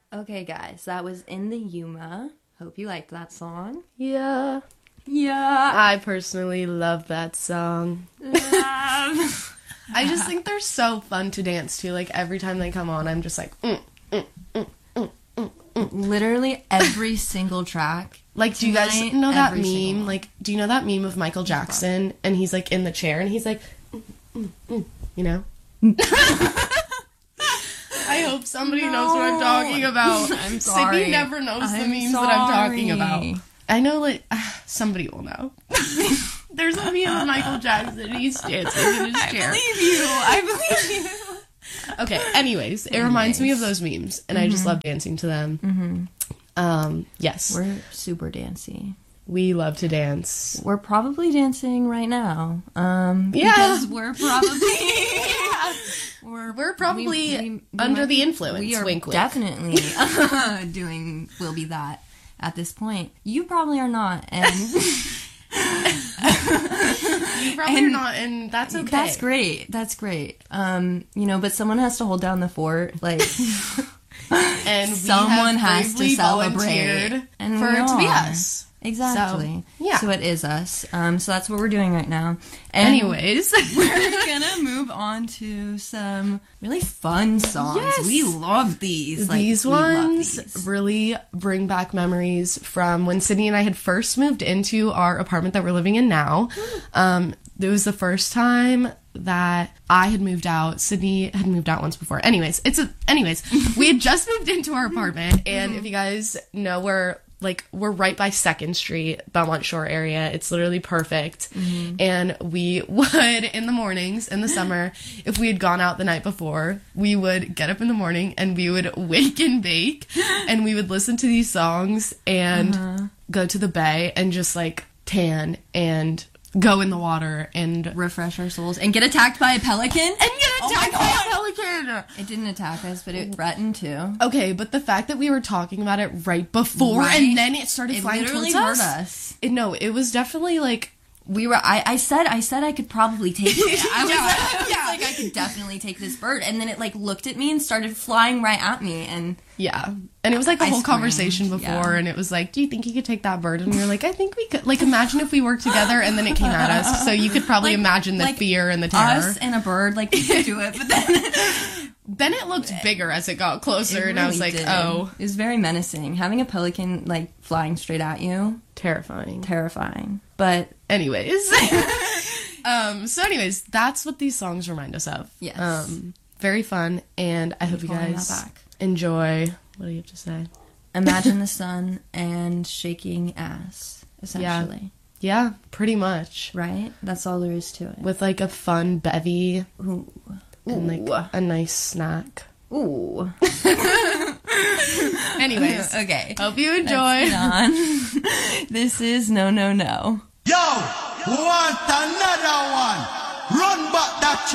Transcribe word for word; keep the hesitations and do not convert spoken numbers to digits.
Okay, guys, that was In the Yuma. Hope you liked that song. Yeah. Yeah. I personally love that song. Love. I just think they're so fun to dance to. Like, every time they come on, I'm just like, mm, mm, mm, mm, mm, mm. Literally every single track. Like, do you guys Tonight, know that every single meme? one. Like, do you know that meme of Michael Jackson, and he's, like, in the chair, and he's like, mm, mm, mm, you know? I hope somebody No. knows what I'm talking about. I'm sorry. Sydney never knows the I'm memes that I'm talking sorry. about. I know, like, uh, somebody will know. There's a meme of Michael Jackson, and he's dancing in his chair. I believe you. I believe you. Okay, anyways, it reminds me of those memes, and I just love dancing to them. Mm-hmm. Um, yes. We're super dancey. We love to dance. We're probably dancing right now. Um, Yeah. Because we're probably... we're, We're probably we- we- we under might- the influence. We are wink, wink. definitely doing will be that at this point. You probably are not, and You probably And- are not, and that's okay. that's great. That's great. Um, you know, but someone has to hold down the fort. Like And we someone have has to bravely celebrate, volunteered and for we it to be are. us. Exactly. So, yeah. So it is us. Um, so that's what we're doing right now. And Anyways, we're gonna move on to some really fun songs. Yes. We love these. Like, these we love ones these. really bring back memories from when Sydney and I had first moved into our apartment that we're living in now. Um, it was the first time that I had moved out. Sydney had moved out once before. Anyways, it's a, anyways, we had just moved into our apartment, and if you guys know, we're like we're right by Second Street, Belmont Shore area. It's literally perfect. Mm-hmm. And we would, in the mornings, in the summer, if we had gone out the night before, we would get up in the morning and we would wake and bake, and we would listen to these songs and Uh-huh. go to the bay and just like tan and go in the water and Refresh our souls and get attacked by a pelican. and get Oh my attacked by a pelican. It didn't attack us, but it threatened to. Okay, but the fact that we were talking about it right before Right? and then it started It flying literally towards hurt us. us. It, no, it was definitely like We were. I, I said. I said I could probably take it. I was, Yeah, like, I was yeah. like, I could definitely take this bird, and then it like looked at me and started flying right at me, and yeah, and it was like the I whole screamed, conversation before, yeah. and it was like, do you think you could take that bird? And we were like, I think we could. Like, imagine if we worked together and then it came at us. So you could probably Like- imagine the like fear and the terror. us and a bird like we could do it, but then Then it looked bigger as it got closer, it and I was really like, did. oh, It was very menacing. Having a pelican like flying straight at you, terrifying. terrifying. But Anyways. um, so anyways, that's what these songs remind us of. Yes. Um, very fun, and I hope you calling guys that back. enjoy. What do you have to say? imagine the sun and shaking ass, essentially. Yeah, pretty much. Right? That's all there is to it. With like a fun bevy Ooh. and like Ooh. a nice snack. Ooh. Anyways, Okay. hope you Let's enjoy. get on. This is No No No. Yo, want another one? Run back that